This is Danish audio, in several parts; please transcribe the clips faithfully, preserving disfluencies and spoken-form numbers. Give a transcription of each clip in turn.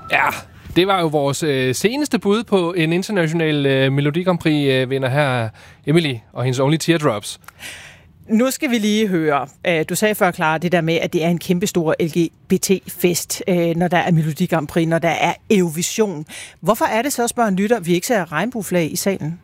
Ja, det var jo vores øh, seneste bud på en international øh, Melodi Grand Prix-vinder her, Emily, og hendes Only Teardrops. Nu skal vi lige høre. Du sagde før, Clara, det der med, at det er en kæmpestor L G B T-fest, når der er Melodi Grand Prix, når der er Eurovision. Hvorfor er det så, spørger en lytter, vi ikke ser regnbueflag i salen?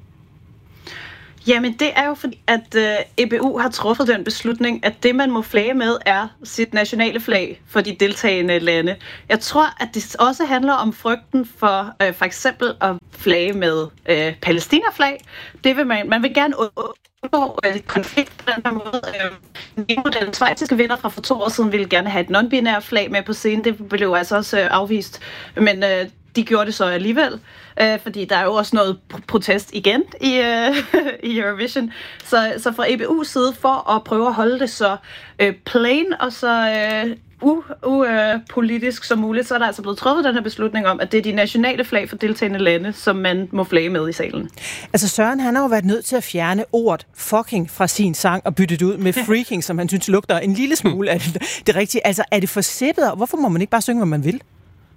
Jamen, det er jo fordi, at øh, E B U har truffet den beslutning, at det, man må flage med, er sit nationale flag for de deltagende lande. Jeg tror, at det også handler om frygten for øh, for eksempel at flage med øh, Palæstina-flag. Det vil man, man vil gerne undgå øh, konflikt på den her måde. Øh, den schweiziske vinder fra for to år siden ville gerne have et non-binært flag med på scenen. Det blev jo altså også øh, afvist. Men øh, de gjorde det så alligevel, øh, fordi der er jo også noget protest igen i, øh, i Eurovision. Så, så fra E B U's side, for at prøve at holde det så øh, plain og så øh, upolitisk uh, uh, som muligt, så er der altså blevet truffet den her beslutning om, at det er de nationale flag for deltagende lande, som man må flage med i salen. Altså Søren, han har jo været nødt til at fjerne ordet fucking fra sin sang og bytte det ud med freaking, som han synes lugter en lille smule af det, det rigtige. Altså er det for sippet, og hvorfor må man ikke bare synge, hvad man vil?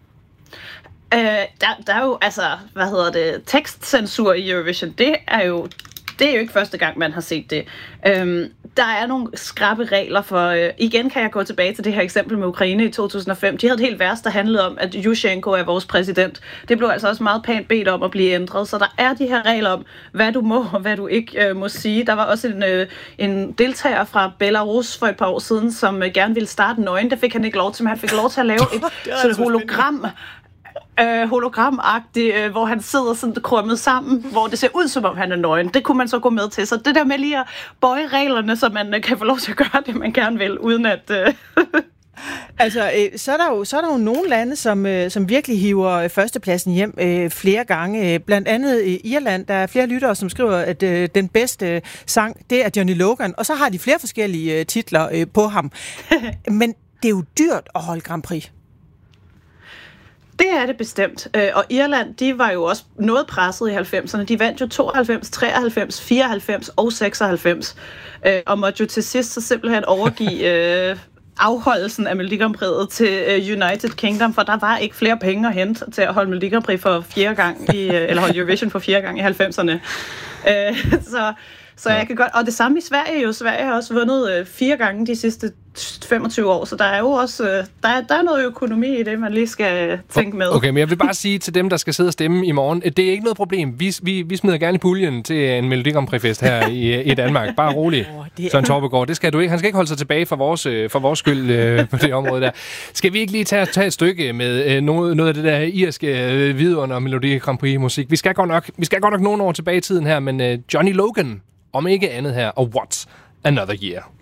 Uh, der, der er jo, altså, hvad hedder det, tekstcensur i Eurovision, det er jo Det er jo ikke første gang, man har set det. Øhm, der er nogle skrappe regler for... Øh, igen kan jeg gå tilbage til det her eksempel med Ukraine i to tusind og fem. De havde et helt værst, der handlede om, at Yushchenko er vores præsident. Det blev altså også meget pænt bedt om at blive ændret. Så der er de her regler om, hvad du må og hvad du ikke øh, må sige. Der var også en, øh, en deltager fra Belarus for et par år siden, som øh, gerne ville starte nøgen. Det fik han ikke lov til, men han fik lov til at lave et sådan hologram... Øh, hologramagtigt, øh, hvor han sidder sådan krummet sammen, hvor det ser ud som om han er nøgen. Det kunne man så gå med til. Så det der med lige at bøje reglerne, så man øh, kan få lov til at gøre det, man gerne vil, uden at... Øh altså, øh, så, er der jo, så er der jo nogle lande, som, øh, som virkelig hiver førstepladsen hjem øh, flere gange. Blandt andet i Irland, der er flere lyttere, som skriver, at øh, den bedste sang, det er Johnny Logan. Og så har de flere forskellige øh, titler øh, på ham. Men det er jo dyrt at holde Grand Prix. Det er det bestemt. Og Irland, de var jo også noget presset i halvfemserne. De vandt jo tooghalvfems, treoghalvfems, fireoghalvfems og seksoghalvfems. Og måtte jo til sidst så simpelthen overgive øh, afholdelsen af Melodi Grand Prix'et til United Kingdom, for der var ikke flere penge at hente til at holde Melodi Grand Prix for fjerde gang, i, eller holde Eurovision for fjerde gang i halvfemserne. Så... Så jeg kan godt, og det samme i Sverige jo. Sverige har også vundet øh, fire gange de sidste femogtyve år, så der er jo også øh, der, er, der er noget økonomi i det, man lige skal tænke med. Okay, men jeg vil bare sige til dem, der skal sidde og stemme i morgen, det er ikke noget problem. Vi, vi, vi smider gerne i puljen til en Melodi Grand Prix-fest her i, i Danmark. Bare rolig, Søren Torpegaard. Det skal du ikke. Han skal ikke holde sig tilbage for vores, for vores skyld øh, på det område der. Skal vi ikke lige tage, tage et stykke med øh, noget, noget af det der irske øh, vidunder Melodi Grand Prix-musik? Vi skal godt nok, vi skal godt nok nogle år tilbage i tiden her, men øh, Johnny Logan, om ikke andet her, og What's Another Year?